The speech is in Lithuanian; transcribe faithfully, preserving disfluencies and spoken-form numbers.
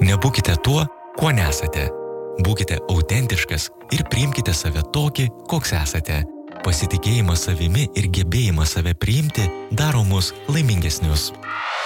Nebūkite tuo, kuo nesate. Būkite autentiškas ir priimkite save tokį, koks esate. Pasitikėjimas savimi ir gebėjimas save priimti daro mus laimingesnius.